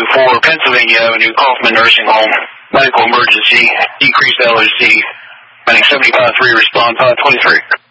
224 Pennsylvania Avenue, Kaufman Nursing Home. Medical emergency, decreased LOC. Medic 75-3, respond 523.